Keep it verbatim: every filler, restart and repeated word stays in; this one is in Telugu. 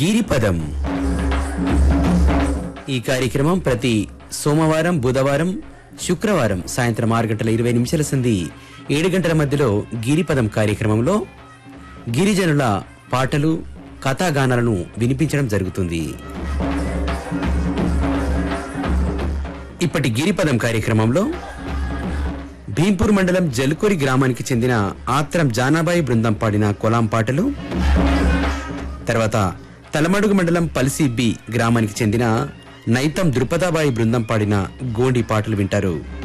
గిరిపదం. ఈ కార్యక్రమం ప్రతి సోమవారం, బుధవారం, శుక్రవారం సాయంత్రం ఆరు గంటల ఇరవై నిమిషాల సంధి ఏడు గంటల మధ్యలో గిరిపదం కార్యక్రమంలో గిరిజనుల పాటలు, కథాగానాలను వినిపించడం జరుగుతుంది. ఇప్పటి గిరిపదం కార్యక్రమంలో భీంపూర్ మండలం జల్కూరి గ్రామానికి చెందిన ఆత్రం జానాబాయి బృందం పాడిన కొలాం పాటలు, తర్వాత తలమడుగు మండలం పల్సి బి గ్రామానికి చెందిన నైతం ద్రుపదాబాయి బృందం పాడిన గోండి పాటలు వింటారు.